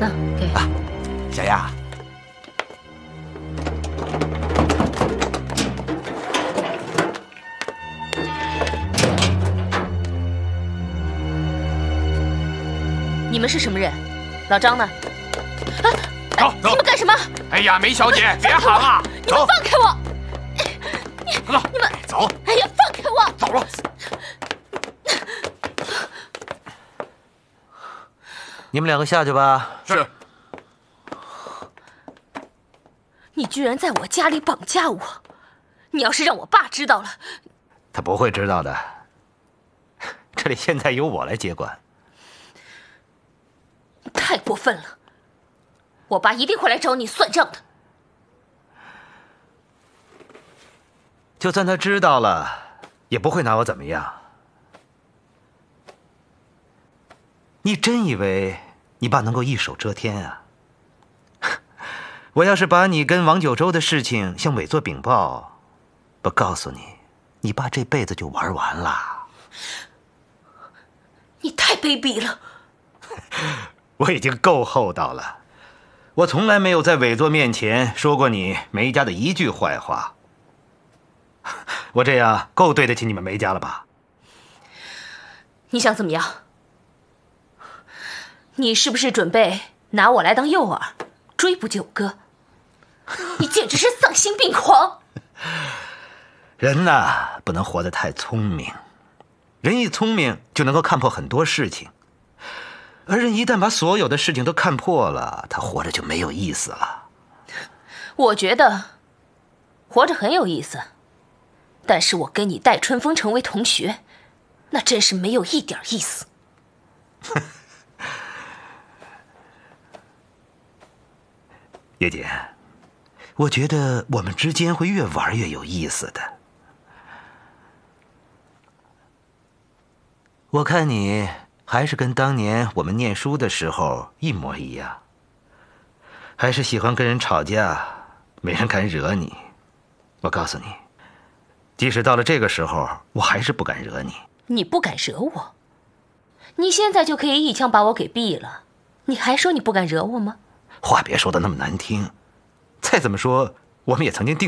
给啊，小亚。 你们是什么人？老张呢？ 走走！ 你们干什么？ 哎呀，梅小姐，别喊了！ 你们放开我！ 走， 你们走！ 哎呀，放开我！ 走了。 你们两个下去吧。 是。 你居然在我家里绑架我！你要是让我爸知道了， 他不会知道的。这里现在由我来接管。 太过分了！我爸一定会来找你算账的。 就算他知道了，也不会拿我怎么样。你真以为你爸能够一手遮天啊？我要是把你跟王九州的事情向委座禀报，不告诉你，你爸这辈子就玩完了。 你太卑鄙了！ 我已经够厚道了，我从来没有在委座面前说过你梅家的一句坏话。我这样够对得起你们梅家了吧？ 你想怎么样？你是不是准备拿我来当诱饵，追捕九哥？你简直是丧心病狂！ 人呐，不能活得太聪明。人一聪明，就能够看破很多事情。而人一旦把所有的事情都看破了，他活着就没有意思了。 我觉得活着很有意思，但是我跟你戴春风成为同学，那真是没有一点意思。 叶姐，我觉得我们之间会越玩越有意思的。我看你还是跟当年我们念书的时候一模一样，还是喜欢跟人吵架，没人敢惹你。我告诉你，即使到了这个时候，我还是不敢惹你。 你不敢惹我？你现在就可以一枪把我给毙了，你还说你不敢惹我吗？ 话别说的那么难听，再怎么说，我们也曾经定